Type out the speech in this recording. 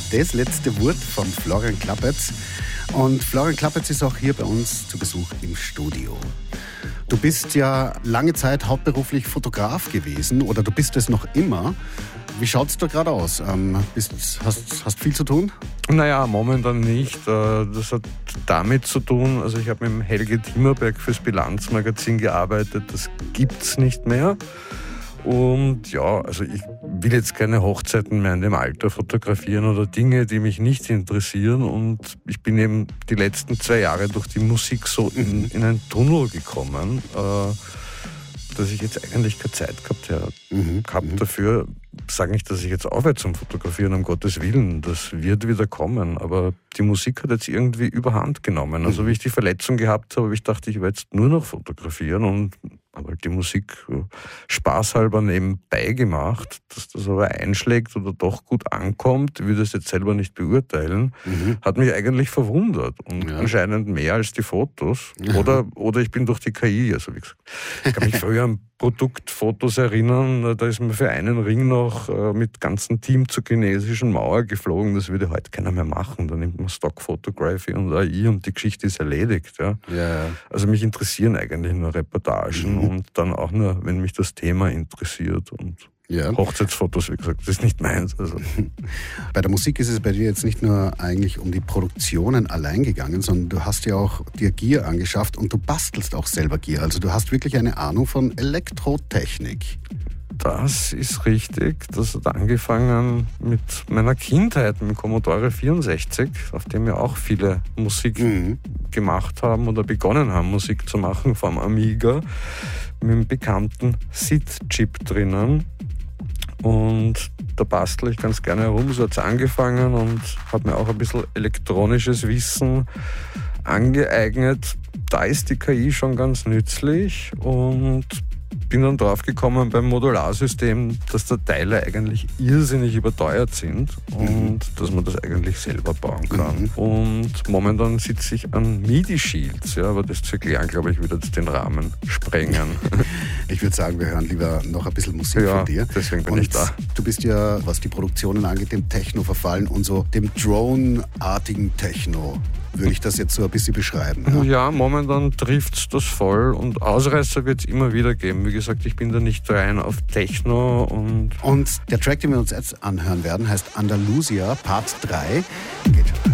Das letzte Wort von Florian Klappert. Und Florian Klappert ist auch hier bei uns zu Besuch im Studio. Du bist ja lange Zeit hauptberuflich Fotograf gewesen oder du bist es noch immer. Wie schaut es da gerade aus? Hast viel zu tun? Naja, momentan nicht. Das hat damit zu tun, also ich habe mit dem Helge Timmerberg fürs Bilanzmagazin gearbeitet. Das gibt's nicht mehr. Und ja, also ich will jetzt keine Hochzeiten mehr in dem Alter fotografieren oder Dinge, die mich nicht interessieren. Und ich bin eben die letzten 2 Jahre durch die Musik so in einen Tunnel gekommen, dass ich jetzt eigentlich keine Zeit gehabt dafür. Sage nicht, dass ich jetzt aufhöre zum Fotografieren, um Gottes Willen. Das wird wieder kommen. Aber die Musik hat jetzt irgendwie überhand genommen. Also wie ich die Verletzung gehabt habe, ich dachte, ich werde jetzt nur noch fotografieren und habe halt die Musik spaßhalber nebenbei gemacht. Dass das aber einschlägt oder doch gut ankommt, würde es jetzt selber nicht beurteilen, hat mich eigentlich verwundert. Und anscheinend mehr als die Fotos. Oder ich bin durch die KI, also wie gesagt. Ich kann mich früher an Produktfotos erinnern, da ist man für einen Ring noch mit ganzem Team zur chinesischen Mauer geflogen. Das würde heute keiner mehr machen. Da nimmt man Stock Photography und AI und die Geschichte ist erledigt. Ja. Also mich interessieren eigentlich nur Reportagen und dann auch nur, wenn mich das Thema interessiert. Und Hochzeitsfotos, wie gesagt, das ist nicht meins. Also. Bei der Musik ist es bei dir jetzt nicht nur eigentlich um die Produktionen allein gegangen, sondern du hast ja auch dir Gear angeschafft und du bastelst auch selber Gear. Also du hast wirklich eine Ahnung von Elektrotechnik. Das ist richtig. Das hat angefangen mit meiner Kindheit, mit dem Commodore 64, auf dem ja auch viele Musik gemacht haben oder begonnen haben, Musik zu machen, vom Amiga, mit dem bekannten SID-Chip drinnen. Und da bastel ich ganz gerne herum. So hat es angefangen und habe mir auch ein bisschen elektronisches Wissen angeeignet. Da ist die KI schon ganz nützlich und bin dann drauf gekommen beim Modularsystem, dass da Teile eigentlich irrsinnig überteuert sind und dass man das eigentlich selber bauen kann. Und momentan sitze ich an MIDI-Shields, aber das zu erklären, glaube ich, würde jetzt den Rahmen sprengen. Ich würde sagen, wir hören lieber noch ein bisschen Musik von dir. Deswegen bin ich da. Du bist ja, was die Produktionen angeht, dem Techno verfallen und so dem Drone-artigen Techno. Würde ich das jetzt so ein bisschen beschreiben? Ja, momentan trifft es das voll und Ausreißer wird es immer wieder geben. Wie gesagt, ich bin da nicht rein auf Techno. Und der Track, den wir uns jetzt anhören werden, heißt Andalusia Part 3. Geht schon.